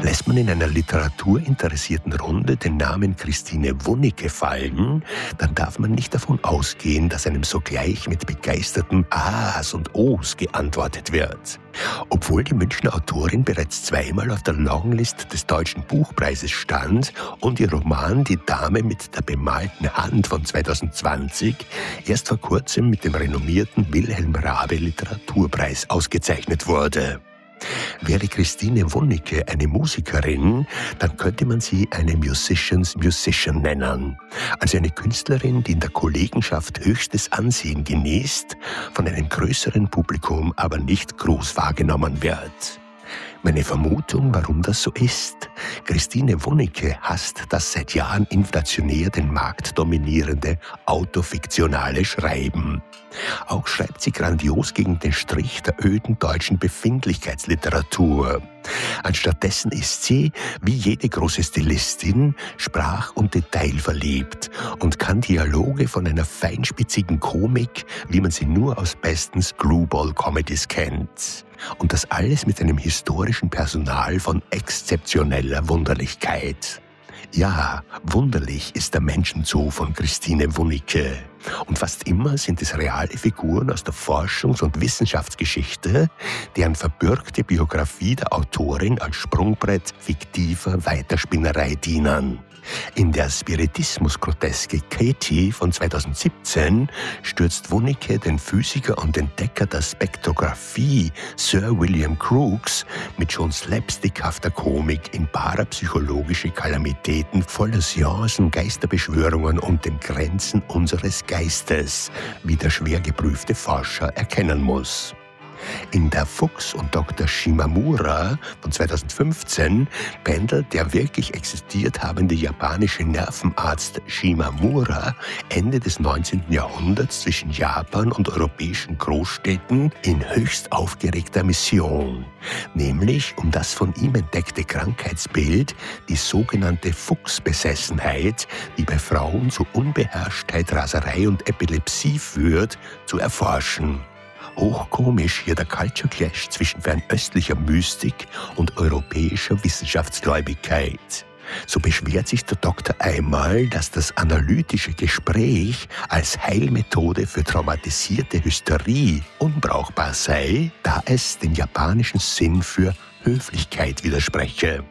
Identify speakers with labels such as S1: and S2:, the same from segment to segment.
S1: Lässt man in einer literaturinteressierten Runde den Namen Christine Wunnecke fallen, dann darf man nicht davon ausgehen, dass einem sogleich mit begeisterten A's und O's geantwortet wird. Obwohl die Münchner Autorin bereits zweimal auf der Longlist des Deutschen Buchpreises stand und ihr Roman Die Dame mit der bemalten Hand von 2020 erst vor kurzem mit dem renommierten Wilhelm Raabe Literaturpreis ausgezeichnet wurde. Wäre Christine Wunnecke eine Musikerin, dann könnte man sie eine Musician's Musician nennen. Also eine Künstlerin, die in der Kollegenschaft höchstes Ansehen genießt, von einem größeren Publikum aber nicht groß wahrgenommen wird. Meine Vermutung, warum das so ist: Christine Wunnecke hasst das seit Jahren inflationär den Markt dominierende autofiktionale Schreiben. Auch schreibt sie grandios gegen den Strich der öden deutschen Befindlichkeitsliteratur. Anstattdessen ist sie, wie jede große Stilistin, sprach- und detailverliebt und kann Dialoge von einer feinspitzigen Komik, wie man sie nur aus besten Screwball-Comedies kennt. Und das alles mit einem historischen Personal von exzeptioneller Wunderlichkeit. Ja, wunderlich ist der Menschenzoo von Christine Wunnecke. Und fast immer sind es reale Figuren aus der Forschungs- und Wissenschaftsgeschichte, deren verbürgte Biografie der Autorin als Sprungbrett fiktiver Weiterspinnerei dienen. In der Spiritismus-Groteske Katie von 2017 stürzt Wunnecke den Physiker und Entdecker der Spektrographie Sir William Crookes mit schon slapstickhafter Komik in parapsychologische Kalamitäten voller Seancen, Geisterbeschwörungen und den Grenzen unseres Geistes, wie der schwer geprüfte Forscher erkennen muss. In Der Fuchs und Dr. Shimamura von 2015 pendelt der wirklich existiert habende japanische Nervenarzt Shimamura Ende des 19. Jahrhunderts zwischen Japan und europäischen Großstädten in höchst aufgeregter Mission, nämlich um das von ihm entdeckte Krankheitsbild, die sogenannte Fuchsbesessenheit, die bei Frauen zu Unbeherrschtheit, Raserei und Epilepsie führt, zu erforschen. Hochkomisch hier der Culture Clash zwischen fernöstlicher Mystik und europäischer Wissenschaftsgläubigkeit. So beschwert sich der Doktor einmal, dass das analytische Gespräch als Heilmethode für traumatisierte Hysterie unbrauchbar sei, da es dem japanischen Sinn für Höflichkeit widerspreche.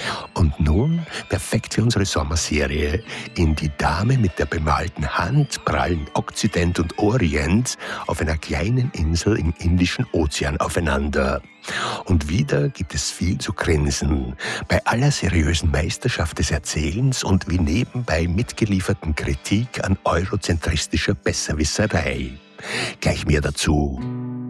S1: Und nun, perfekt für unsere Sommerserie, in Die Dame mit der bemalten Hand prallen Okzident und Orient auf einer kleinen Insel im Indischen Ozean aufeinander. Und wieder gibt es viel zu grinsen, bei aller seriösen Meisterschaft des Erzählens und wie nebenbei mitgelieferten Kritik an eurozentristischer Besserwisserei. Gleich mehr dazu.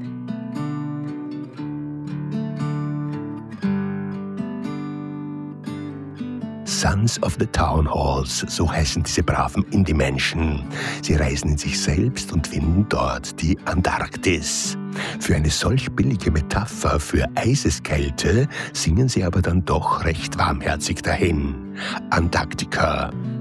S1: Sons of the Town Halls, so heißen diese braven Indie-Menschen. Sie reisen in sich selbst und finden dort die Antarktis. Für eine solch billige Metapher für Eiseskälte singen sie aber dann doch recht warmherzig dahin. Antarktika.